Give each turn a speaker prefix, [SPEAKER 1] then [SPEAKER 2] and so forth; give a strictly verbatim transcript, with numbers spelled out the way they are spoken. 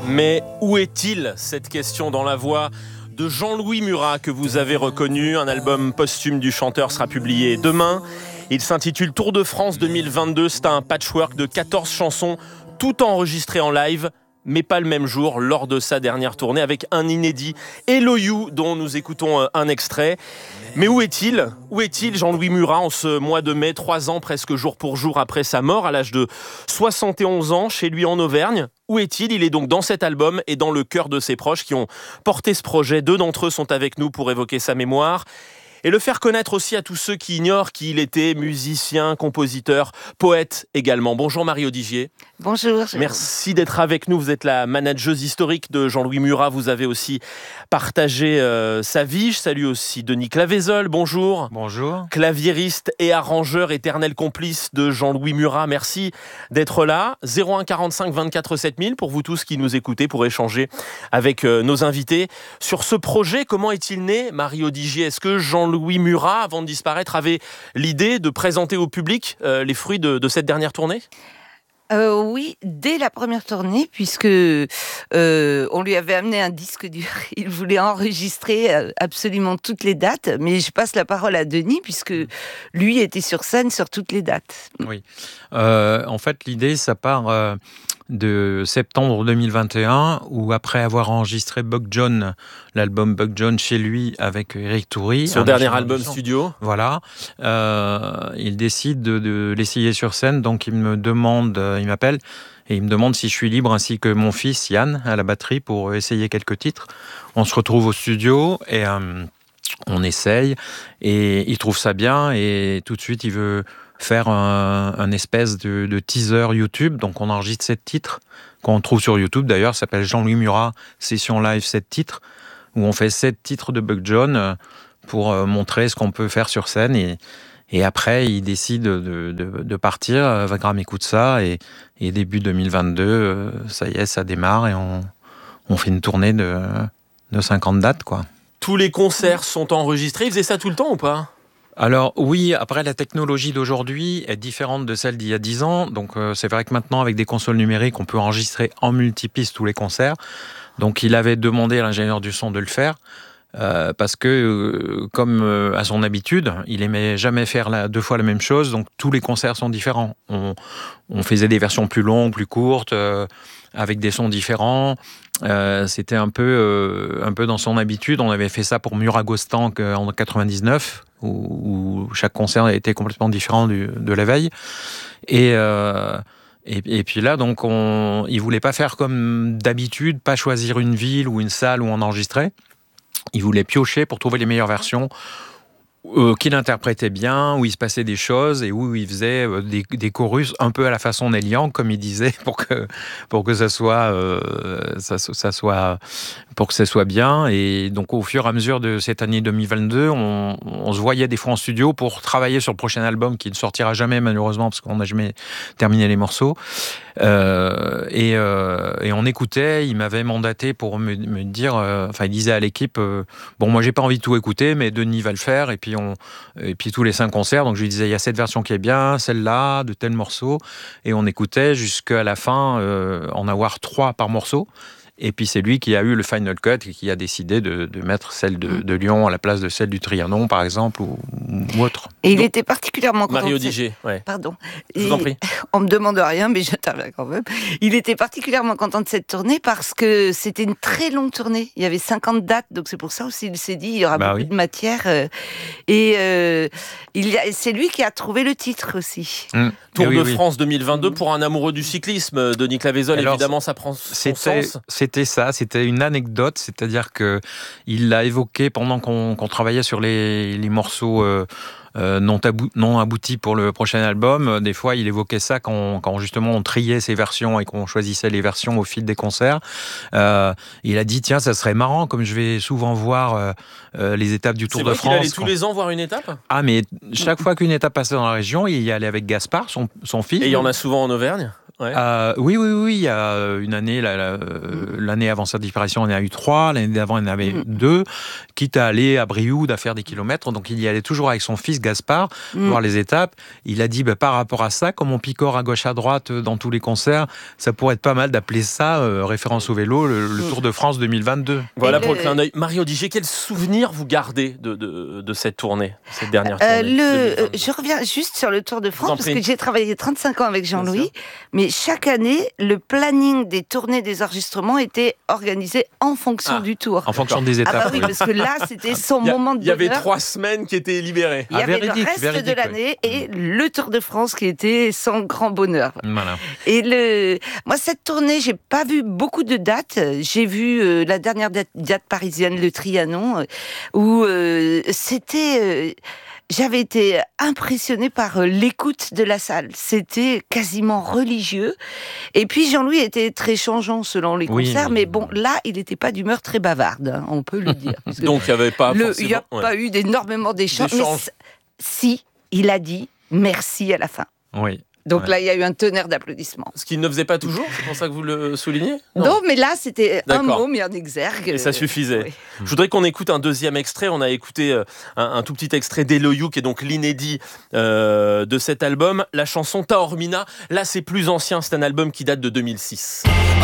[SPEAKER 1] Mais où est-il? Cette question dans la voix de Jean-Louis Murat que vous avez reconnu. Un album posthume du chanteur sera publié demain. Il s'intitule Tour de France deux mille vingt-deux. C'est un patchwork de quatorze chansons, tout enregistrées en live, mais pas le même jour, lors de sa dernière tournée, avec un inédit, Hello You, dont nous écoutons un extrait. Mais où est-il? Où est-il, Jean-Louis Murat, en ce mois de mai, trois ans presque jour pour jour après sa mort, à l'âge de soixante et onze ans, chez lui en Auvergne? Où est-il? Il est donc dans cet album et dans le cœur de ses proches qui ont porté ce projet. Deux d'entre eux sont avec nous pour évoquer sa mémoire et le faire connaître aussi à tous ceux qui ignorent qui il était, musicien, compositeur, poète également. Bonjour Marie Odigier.
[SPEAKER 2] Bonjour.
[SPEAKER 1] Merci d'être avec nous. Vous êtes la manageuse historique de Jean-Louis Murat. Vous avez aussi partagé euh, sa vie. Je salue aussi Denis Clavézol. Bonjour.
[SPEAKER 3] Bonjour.
[SPEAKER 1] Claviériste et arrangeur, éternel complice de Jean-Louis Murat. Merci d'être là. zéro un quarante-cinq vingt-quatre sept mille pour vous tous qui nous écoutez, pour échanger avec euh, nos invités sur ce projet. Comment est-il né, Marie Odigier? Est-ce que Jean-Louis Murat, avant de disparaître, avait l'idée de présenter au public euh, les fruits de, de cette dernière tournée?
[SPEAKER 2] Euh, oui, dès la première tournée, puisque euh, on lui avait amené un disque dur. Il voulait enregistrer absolument toutes les dates, mais je passe la parole à Denis, puisque lui était sur scène sur toutes les dates.
[SPEAKER 3] Oui, euh, en fait l'idée ça part euh, de septembre deux mille vingt et un, où après avoir enregistré Buck John, l'album Buck John chez lui avec Eric Toury,
[SPEAKER 1] son dernier album studio,
[SPEAKER 3] voilà, euh, il décide de, de l'essayer sur scène, donc il me demande, il m'appelle et il me demande si je suis libre, ainsi que mon fils Yann à la batterie, pour essayer quelques titres. On se retrouve au studio et euh, on essaye et il trouve ça bien et tout de suite il veut faire un, un espèce de, de teaser YouTube. Donc on enregistre sept titres qu'on trouve sur YouTube d'ailleurs, ça s'appelle Jean-Louis Murat Session Live sept titres, où on fait sept titres de Buck John pour montrer ce qu'on peut faire sur scène. Et, et après il décide de, de, de partir. Wagram écoute ça et, et début deux mille vingt-deux, ça y est, ça démarre et on, on fait une tournée de, de cinquante dates, quoi.
[SPEAKER 1] Tous les concerts sont enregistrés. Il faisait ça tout le temps ou pas?
[SPEAKER 3] Alors oui, après la technologie d'aujourd'hui est différente de celle d'il y a dix ans. Donc euh, c'est vrai que maintenant avec des consoles numériques, on peut enregistrer en multipiste tous les concerts. Donc il avait demandé à l'ingénieur du son de le faire. Euh, parce que, euh, comme euh, à son habitude, il aimait jamais faire la, deux fois la même chose, donc tous les concerts sont différents. On, on faisait des versions plus longues, plus courtes, euh, avec des sons différents. Euh, c'était un peu, euh, un peu dans son habitude. On avait fait ça pour Muragostan en quatre-vingt-dix-neuf, où, où chaque concert était complètement différent du, de la veille. Et... Euh, Et, et puis là, donc, on, il voulait pas faire comme d'habitude, pas choisir une ville ou une salle où on enregistrait. Il voulait piocher pour trouver les meilleures versions, euh, qu'il interprétait bien, où il se passait des choses et où il faisait euh, des, des chorus un peu à la façon Neil Young, comme il disait, pour que pour que ça soit euh, ça, ça soit pour que ça soit bien. Et donc au fur et à mesure de cette année deux mille vingt-deux, on, on se voyait des fois en studio pour travailler sur le prochain album qui ne sortira jamais malheureusement parce qu'on n'a jamais terminé les morceaux. Euh, et, euh, et on écoutait. Il m'avait mandaté pour me, me dire, euh, enfin il disait à l'équipe, euh, bon moi j'ai pas envie de tout écouter, mais Denis va le faire. Et puis on, et puis tous les cinq concerts, donc je lui disais il y a cette version qui est bien, celle-là, de tel morceau, et on écoutait jusqu'à la fin, euh, en avoir trois par morceau. Et puis c'est lui qui a eu le final cut et qui a décidé de, de mettre celle de, de Lyon à la place de celle du Trianon, par exemple, ou, ou autre.
[SPEAKER 2] Et il était particulièrement content.
[SPEAKER 1] Marie Odigier, ouais.
[SPEAKER 2] Pardon.
[SPEAKER 1] Je vous en prie.
[SPEAKER 2] On me demande rien, mais j'interviens quand même. Il était particulièrement content de cette tournée parce que c'était une très longue tournée. Il y avait cinquante dates, donc c'est pour ça aussi il s'est dit il y aura bah beaucoup oui. de matière. Euh, et euh, il a, c'est lui qui a trouvé le titre aussi.
[SPEAKER 1] Mmh. Tour
[SPEAKER 3] oui,
[SPEAKER 1] de
[SPEAKER 3] oui.
[SPEAKER 1] France deux mille vingt-deux pour un amoureux du cyclisme, Denis Clavézol. Alors, évidemment, ça prend son
[SPEAKER 3] c'était,
[SPEAKER 1] sens.
[SPEAKER 3] C'était ça, c'était une anecdote, c'est-à-dire que il l'a évoqué pendant qu'on, qu'on travaillait sur les, les morceaux euh, euh, non, tabou, non aboutis pour le prochain album. Des fois, il évoquait ça quand, quand justement on triait ces versions et qu'on choisissait les versions au fil des concerts. Euh, il a dit tiens, ça serait marrant, comme je vais souvent voir euh, euh, les étapes du Tour
[SPEAKER 1] C'est
[SPEAKER 3] de
[SPEAKER 1] vrai
[SPEAKER 3] France.
[SPEAKER 1] Qu'il allait tous les ans voir une étape.
[SPEAKER 3] Ah, mais chaque fois qu'une étape passait dans la région, il y allait avec Gaspard, son, son fils.
[SPEAKER 1] Et il y en a souvent en Auvergne. Ouais.
[SPEAKER 3] Euh, oui, oui, oui. Il y a une année, la, la, mmh. l'année avant sa disparition, on en a eu trois. L'année d'avant, il y en avait mmh. deux. Quitte à aller à Brioude à faire des kilomètres. Donc, il y allait toujours avec son fils Gaspard, mmh. voir les étapes. Il a dit, bah, par rapport à ça, comme on picore à gauche à droite dans tous les concerts, ça pourrait être pas mal d'appeler ça, euh, référence au vélo, le, le Tour de France deux mille vingt-deux.
[SPEAKER 1] Voilà pour le clin d'œil. Marie Odiger, quel souvenir vous gardez de, de, de cette tournée, cette dernière tournée
[SPEAKER 2] euh, le, euh, Je reviens juste sur le Tour de France, parce que j'ai travaillé trente-cinq ans avec Jean-Louis, mais chaque année, le planning des tournées, des enregistrements était organisé en fonction ah, du Tour.
[SPEAKER 3] En fonction des étapes.
[SPEAKER 2] Ah bah oui, parce que là, c'était son
[SPEAKER 1] a,
[SPEAKER 2] moment de bonheur.
[SPEAKER 1] Il y avait trois semaines qui étaient libérées.
[SPEAKER 2] Il y ah, avait véridique, le reste véridique, de l'année oui. et le Tour de France qui était son grand bonheur.
[SPEAKER 3] Voilà.
[SPEAKER 2] Et le... moi, cette tournée, j'ai pas vu beaucoup de dates. J'ai vu euh, la dernière date, date parisienne, le Trianon, euh, où euh, c'était... Euh, J'avais été impressionnée par l'écoute de la salle. C'était quasiment religieux. Et puis Jean-Louis était très changeant selon les oui, concerts, mais bon, là, il n'était pas d'humeur très bavarde, hein, on peut le dire.
[SPEAKER 1] Donc il n'y avait pas
[SPEAKER 2] le,
[SPEAKER 1] forcément...
[SPEAKER 2] Il n'y a ouais. pas eu d'énormément d'échanges. Mais si, il a dit merci à la fin.
[SPEAKER 3] Oui.
[SPEAKER 2] Donc
[SPEAKER 3] ouais.
[SPEAKER 2] là, il y a eu un tonnerre d'applaudissements.
[SPEAKER 1] Ce qu'il ne faisait pas toujours, c'est pour ça que vous le soulignez ?
[SPEAKER 2] Non, non mais là, c'était D'accord. un mot mis en exergue.
[SPEAKER 1] Et ça suffisait.
[SPEAKER 2] Oui.
[SPEAKER 1] Je voudrais qu'on écoute un deuxième extrait. On a écouté un, un tout petit extrait d'Eloyou, qui est donc l'inédit euh, de cet album. La chanson Taormina, là, c'est plus ancien. C'est un album qui date de deux mille six.